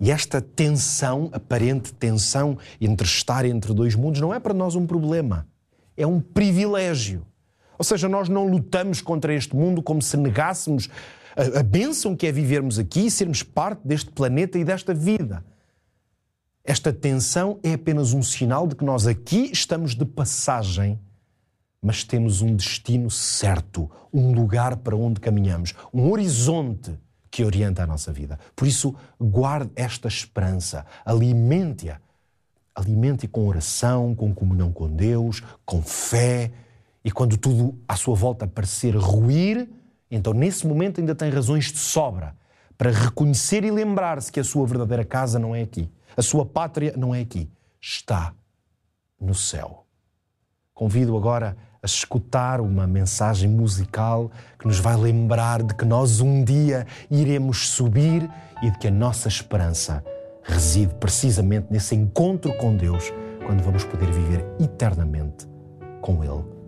E esta tensão, aparente tensão entre estar entre dois mundos, não é para nós um problema. É um privilégio. Ou seja, nós não lutamos contra este mundo como se negássemos a bênção que é vivermos aqui e sermos parte deste planeta e desta vida. Esta tensão é apenas um sinal de que nós aqui estamos de passagem, mas temos um destino certo, um lugar para onde caminhamos, um horizonte que orienta a nossa vida. Por isso, guarde esta esperança, alimente-a. Alimente-a com oração, com comunhão com Deus, com fé. E quando tudo à sua volta parecer ruir, então nesse momento ainda tem razões de sobra para reconhecer e lembrar-se que a sua verdadeira casa não é aqui. A sua pátria não é aqui. Está no céu. Convido agora a escutar uma mensagem musical que nos vai lembrar de que nós um dia iremos subir e de que a nossa esperança reside precisamente nesse encontro com Deus, quando vamos poder viver eternamente com Ele.